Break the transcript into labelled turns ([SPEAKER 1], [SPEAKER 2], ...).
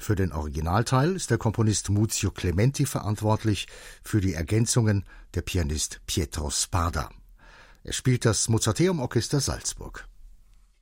[SPEAKER 1] Für den Originalteil ist der Komponist Muzio Clementi verantwortlich, für die Ergänzungen der Pianist Pietro Spada. Er spielt das Mozarteum Orchester Salzburg.